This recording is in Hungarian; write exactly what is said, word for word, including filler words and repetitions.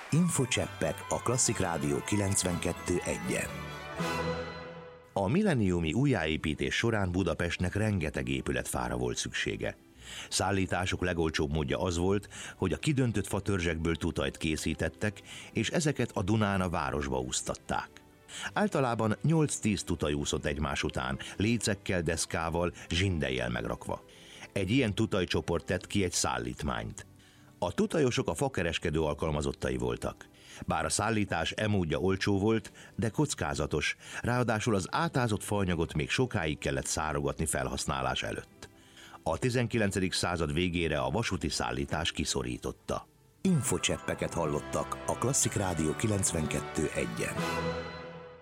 Infocseppek a Klasszik Rádió kilencvenkettő egyen. A milleniumi újjáépítés során Budapestnek rengeteg épületfára volt szüksége. Szállításuk legolcsóbb módja az volt, hogy a kidöntött fatörzsekből tutajt készítettek, és ezeket a Dunán a városba úsztatták. Általában nyolc-tíz tutaj úszott egymás után, lécekkel, deszkával, zsindelyel megrakva. Egy ilyen tutajcsoport tett ki egy szállítmányt. A tutajosok a fakereskedő alkalmazottai voltak. Bár a szállítás e módja olcsó volt, de kockázatos, ráadásul az átázott faanyagot még sokáig kellett szárogatni felhasználás előtt. A tizenkilencedik század végére a vasúti szállítás kiszorította. Infocseppeket hallottak a Klasszik Rádió kilencvenkettő egyen.